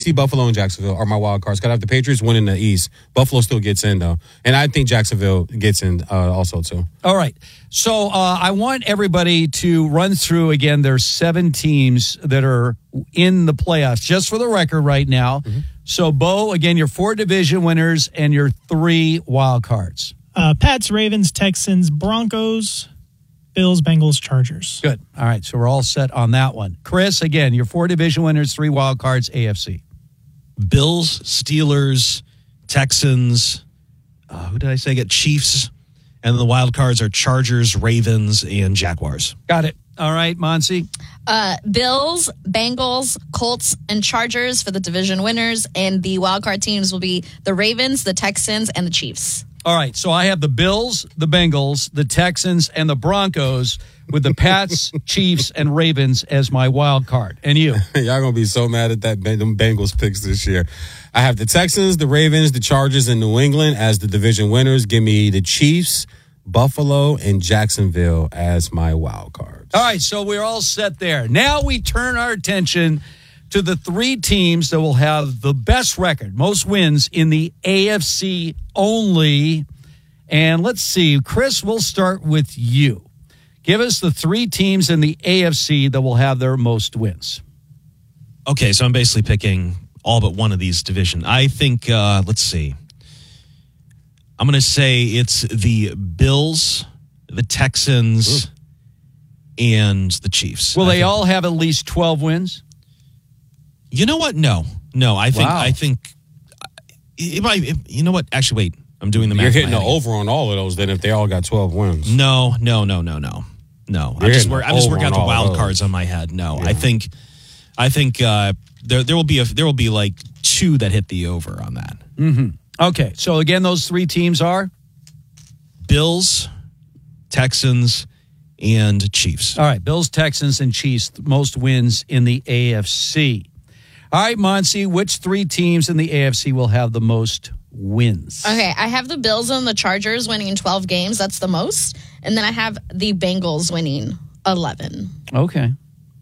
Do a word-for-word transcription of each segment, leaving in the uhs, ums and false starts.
T, Buffalo, and Jacksonville are my wild cards. Because I have the Patriots winning the East. Buffalo still gets in, though. And I think Jacksonville gets in uh, also, too. All right. So uh, I want everybody to run through, again, there's seven teams that are in the playoffs, just for the record right now. Mm-hmm. So, Bo, again, your four division winners and your three wild cards. Uh, Pats, Ravens, Texans, Broncos, Bills, Bengals, Chargers. Good. All right, so we're all set on that one. Chris, again, your four division winners, three wild cards, A F C. Bills, Steelers, Texans, uh, who did I say? I get Chiefs, and then the wild cards are Chargers, Ravens, and Jaguars. Got it. All right, Monsi. Uh, Bills, Bengals, Colts, and Chargers for the division winners, and the wild card teams will be the Ravens, the Texans, and the Chiefs. All right, so I have the Bills, the Bengals, the Texans, and the Broncos with the Pats, Chiefs, and Ravens as my wild card. And you? Y'all going to be so mad at that them Bengals picks this year. I have the Texans, the Ravens, the Chargers, and New England as the division winners. Give me the Chiefs, Buffalo, and Jacksonville as my wild cards. All right, so we're all set there. Now we turn our attention to the three teams that will have the best record, most wins in the A F C only. And let's see, Chris, we'll start with you. Give us the three teams in the A F C that will have their most wins. Okay, so I'm basically picking all but one of these division. I think, uh, let's see. I'm going to say it's the Bills, the Texans, Ooh. and the Chiefs. Will I they think. all have at least twelve wins? You know what? No, no. I think. Wow. I think. It might. It, you know what? Actually, wait. I'm doing the math. You're hitting the over on all of those. Then, if they all got twelve wins. No, no, no, no, no, no. You're I'm just. I'm just working out the wild those. cards on my head. No, yeah. I think. I think uh, there there will be a there will be like two that hit the over on that. Mm-hmm. Okay, so again, those three teams are Bills, Texans, and Chiefs. All right, Bills, Texans, and Chiefs, most wins in the A F C. All right, Monsi, which three teams in the A F C will have the most wins? Okay, I have the Bills and the Chargers winning twelve games. That's the most. And then I have the Bengals winning eleven. Okay.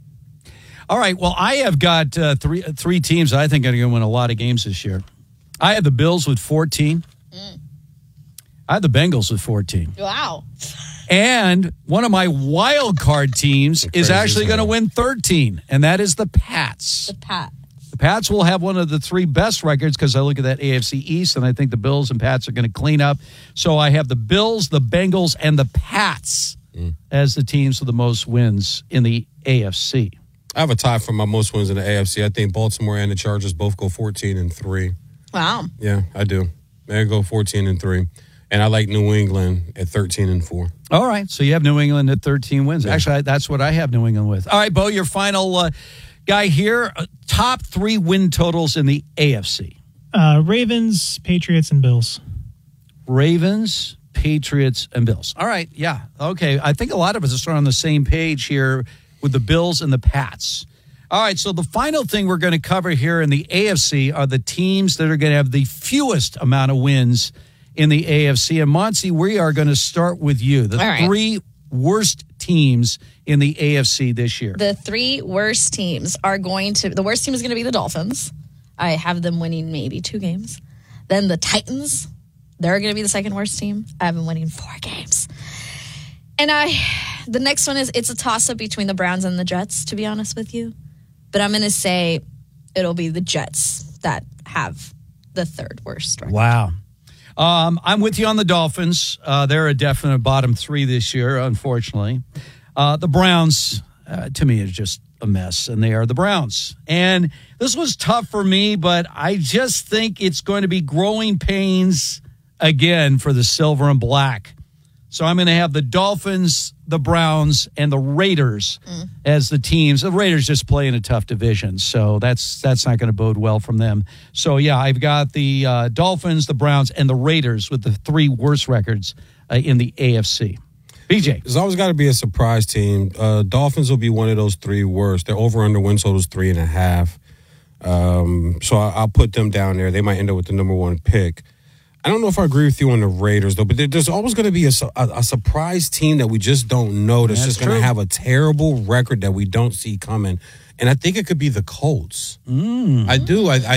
All right, well, I have got uh, three three teams I think are going to win a lot of games this year. I have the Bills with fourteen. Mm. I have the Bengals with fourteen. Wow. And one of my wild card teams is actually going to win thirteen, and that is the Pats. The Pats. The Pats will have one of the three best records because I look at that A F C East, and I think the Bills and Pats are going to clean up. So I have the Bills, the Bengals, and the Pats mm. as the teams with the most wins in the A F C. I have a tie for my most wins in the A F C. I think Baltimore and the Chargers both go fourteen and three. Wow. Yeah, I do. They go fourteen and three. And I like New England at thirteen and four. All right. So you have New England at thirteen wins. Yeah. Actually, that's what I have New England with. All right, Bo, your final uh, guy here. Uh, top three win totals in the A F C. Uh, Ravens, Patriots, and Bills. Ravens, Patriots, and Bills. All right. Yeah. Okay. I think a lot of us are sort of on the same page here with the Bills and the Pats. All right, so the final thing we're going to cover here in the A F C are the teams that are going to have the fewest amount of wins in the A F C. And, Monsi, we are going to start with you. The right. three worst teams in the A F C this year. The three worst teams are going to – the worst team is going to be the Dolphins. I have them winning maybe two games. Then the Titans, they're going to be the second worst team. I have them winning four games. And I – the next one is it's a toss-up between the Browns and the Jets, to be honest with you. But I'm going to say it'll be the Jets that have the third worst record. Wow. Um, I'm with you on the Dolphins. Uh, they're a definite bottom three this year, unfortunately. Uh, the Browns, uh, to me, is just a mess, and they are the Browns. And this was tough for me, but I just think it's going to be growing pains again for the silver and black. So I'm going to have the Dolphins, the Browns, and the Raiders mm. as the teams. The Raiders just play in a tough division, so that's that's not going to bode well from them. So, yeah, I've got the uh, Dolphins, the Browns, and the Raiders with the three worst records uh, in the A F C. B J. There's always got to be a surprise team. Uh, Dolphins will be one of those three worst. Their over-under win total is three and a half. Um, so I, I'll put them down there. They might end up with the number one pick. I don't know if I agree with you on the Raiders, though, but there, there's always going to be a, a, a surprise team that we just don't know that's, that's just going to have a terrible record that we don't see coming. And I think it could be the Colts. Mm. I do. I, I